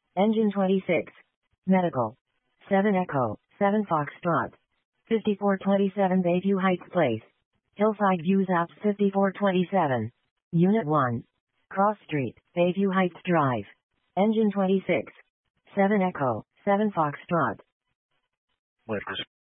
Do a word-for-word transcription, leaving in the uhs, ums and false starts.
Engine twenty-six. Medical. seven Echo, seven Foxtrot. fifty-four twenty-seven Bayview Heights Place. Hillside Views Apps fifty-four twenty-seven. Unit one. Cross Street, Bayview Heights Drive. Engine twenty-six. seven Echo, seven Foxtrot. Wait for